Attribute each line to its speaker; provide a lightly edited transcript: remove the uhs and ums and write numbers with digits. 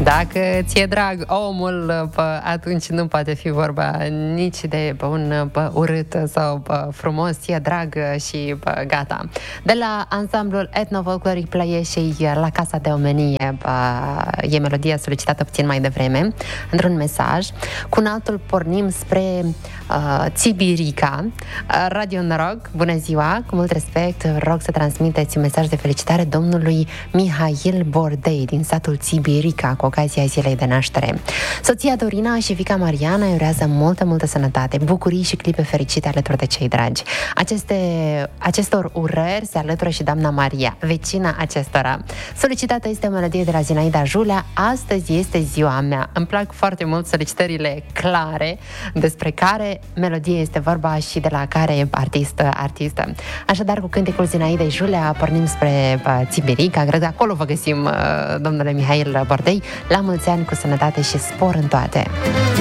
Speaker 1: Dacă ți-e drag omul, atunci nu poate fi vorba nici de un urât sau frumos, ție drag și gata. De la ansamblul etnofolcloric Plăieșei La Casa de Omenie e melodia solicitată puțin mai devreme, într-un mesaj. Cu un altul pornim spre Țibirica. Radio Noroc, bună ziua, cu mult respect, rog să transmiteți un mesaj de felicitare domnului Mihail Bordei din satul Țibirica cu ocazia zilei de naștere. Soția Dorina și fiica Mariana îi urează multă sănătate, bucurii și clipe fericite alături de cei dragi. Acestor urări se alătură și doamna Maria, vecina acestora. Solicitată este o melodie de la Zinaida Julea. Astăzi este ziua mea. Îmi plac foarte mult solicitările clare despre care melodie este vorba și de la care artistă. Așadar, cu cântecul Zinaidei Julea pornim spre Țibirica. Cred că acolo vă găsim, domnule Mihail Bordei. La mulți ani, cu sănătate și spor în toate!